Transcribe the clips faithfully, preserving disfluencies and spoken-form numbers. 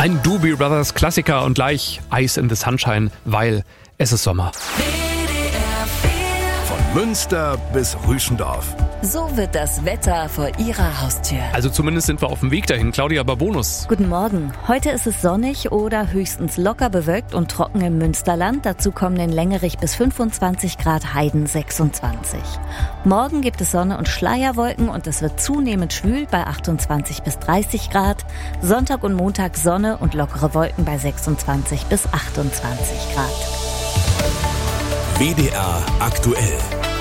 Ein Doobie Brothers Klassiker und gleich Ice in the Sunshine, weil es ist Sommer. Von Münster bis Rüschendorf. So wird das Wetter vor Ihrer Haustür. Also zumindest sind wir auf dem Weg dahin. Claudia Barbonus. Guten Morgen. Heute ist es sonnig oder höchstens locker bewölkt und trocken im Münsterland. Dazu kommen in Längerich bis fünfundzwanzig Grad, Heiden sechsundzwanzig. Morgen gibt es Sonne und Schleierwolken und es wird zunehmend schwül bei achtundzwanzig bis dreißig Grad. Sonntag und Montag Sonne und lockere Wolken bei sechsundzwanzig bis achtundzwanzig Grad. W D R aktuell.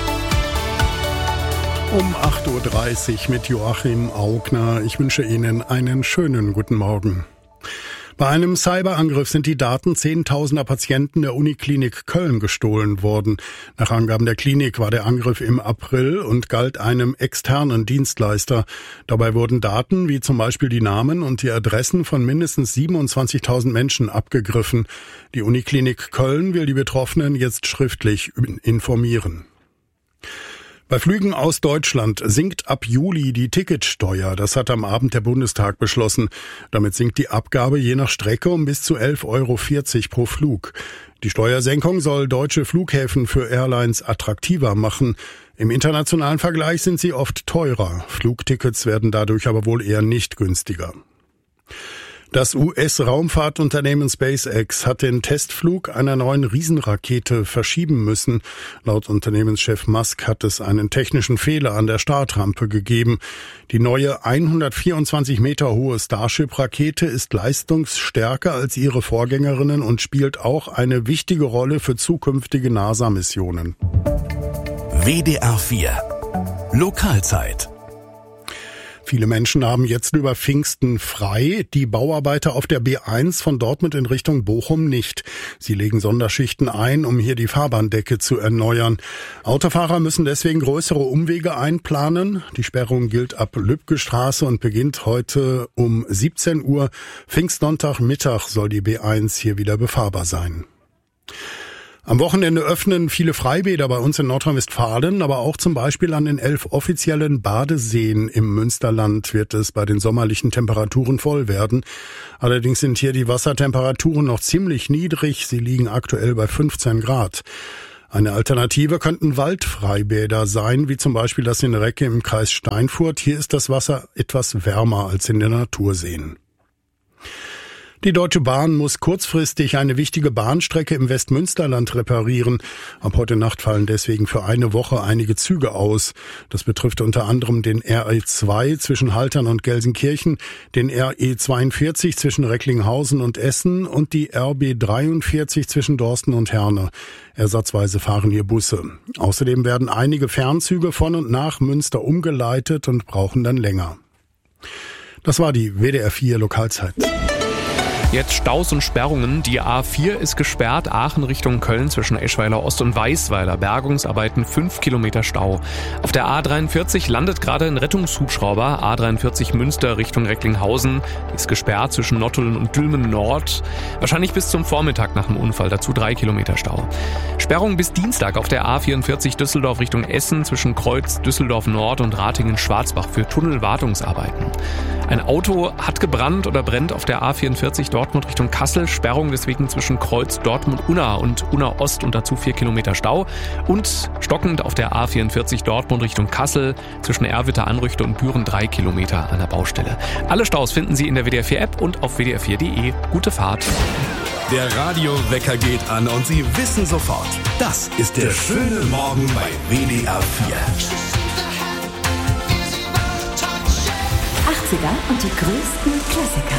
Um acht Uhr dreißig mit Joachim Augner. Ich wünsche Ihnen einen schönen guten Morgen. Bei einem Cyberangriff sind die Daten zehntausender Patienten der Uniklinik Köln gestohlen worden. Nach Angaben der Klinik war der Angriff im April und galt einem externen Dienstleister. Dabei wurden Daten wie zum Beispiel die Namen und die Adressen von mindestens siebenundzwanzigtausend Menschen abgegriffen. Die Uniklinik Köln will die Betroffenen jetzt schriftlich informieren. Bei Flügen aus Deutschland sinkt ab Juli die Ticketsteuer. Das hat am Abend der Bundestag beschlossen. Damit sinkt die Abgabe je nach Strecke um bis zu elf Euro vierzig pro Flug. Die Steuersenkung soll deutsche Flughäfen für Airlines attraktiver machen. Im internationalen Vergleich sind sie oft teurer. Flugtickets werden dadurch aber wohl eher nicht günstiger. Das U S-Raumfahrtunternehmen SpaceX hat den Testflug einer neuen Riesenrakete verschieben müssen. Laut Unternehmenschef Musk hat es einen technischen Fehler an der Startrampe gegeben. Die neue hundertvierundzwanzig Meter hohe Starship-Rakete ist leistungsstärker als ihre Vorgängerinnen und spielt auch eine wichtige Rolle für zukünftige NASA-Missionen. W D R vier Lokalzeit. Viele Menschen haben jetzt über Pfingsten frei, die Bauarbeiter auf der B eins von Dortmund in Richtung Bochum nicht. Sie legen Sonderschichten ein, um hier die Fahrbahndecke zu erneuern. Autofahrer müssen deswegen größere Umwege einplanen. Die Sperrung gilt ab Lübcke-Straße und beginnt heute um siebzehn Uhr. Pfingstsonntagmittag soll die B eins hier wieder befahrbar sein. Am Wochenende öffnen viele Freibäder bei uns in Nordrhein-Westfalen, aber auch zum Beispiel an den elf offiziellen Badeseen im Münsterland wird es bei den sommerlichen Temperaturen voll werden. Allerdings sind hier die Wassertemperaturen noch ziemlich niedrig. Sie liegen aktuell bei fünfzehn Grad. Eine Alternative könnten Waldfreibäder sein, wie zum Beispiel das in Recke im Kreis Steinfurt. Hier ist das Wasser etwas wärmer als in den Naturseen. Die Deutsche Bahn muss kurzfristig eine wichtige Bahnstrecke im Westmünsterland reparieren. Ab heute Nacht fallen deswegen für eine Woche einige Züge aus. Das betrifft unter anderem den R E zwei zwischen Haltern und Gelsenkirchen, den R E zweiundvierzig zwischen Recklinghausen und Essen und die R B dreiundvierzig zwischen Dorsten und Herne. Ersatzweise fahren hier Busse. Außerdem werden einige Fernzüge von und nach Münster umgeleitet und brauchen dann länger. Das war die W D R vier Lokalzeit. Jetzt Staus und Sperrungen. Die A vier ist gesperrt, Aachen Richtung Köln zwischen Eschweiler Ost und Weißweiler. Bergungsarbeiten, fünf Kilometer Stau. Auf der A dreiundvierzig landet gerade ein Rettungshubschrauber. A dreiundvierzig Münster Richtung Recklinghausen. Die ist gesperrt zwischen Nottuln und Dülmen Nord. Wahrscheinlich bis zum Vormittag nach dem Unfall. Dazu drei Kilometer Stau. Sperrung bis Dienstag auf der A vierundvierzig Düsseldorf Richtung Essen zwischen Kreuz Düsseldorf Nord und Ratingen-Schwarzbach für Tunnelwartungsarbeiten. Ein Auto hat gebrannt oder brennt auf der A vierundvierzig Dortmund Richtung Kassel. Sperrung deswegen zwischen Kreuz Dortmund-Unna und Unna-Ost und dazu vier Kilometer Stau. Und stockend auf der A vierundvierzig Dortmund Richtung Kassel zwischen Erwitter, Anrüchte und Büren drei Kilometer an der Baustelle. Alle Staus finden Sie in der W D R vier App und auf w d r vier punkt d e. Gute Fahrt. Der Radiowecker geht an und Sie wissen sofort, das ist der schöne Morgen bei W D R vier. achtziger und die größten Klassiker.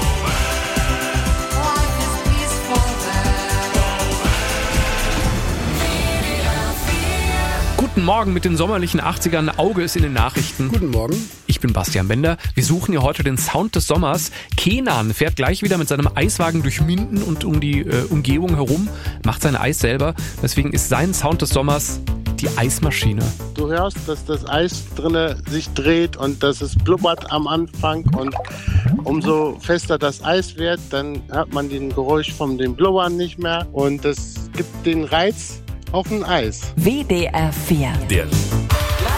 Guten Morgen mit den sommerlichen achtzigern. Auge ist in den Nachrichten. Guten Morgen. Ich bin Bastian Bender. Wir suchen hier heute den Sound des Sommers. Kenan fährt gleich wieder mit seinem Eiswagen durch Minden und um die äh, Umgebung herum, macht sein Eis selber. Deswegen ist sein Sound des Sommers die Eismaschine. Du hörst, dass das Eis drinne sich dreht und dass es blubbert am Anfang und umso fester das Eis wird, dann hört man den Geräusch von dem Blubbern nicht mehr und das gibt den Reiz auf dem Eis. W D R vier. Der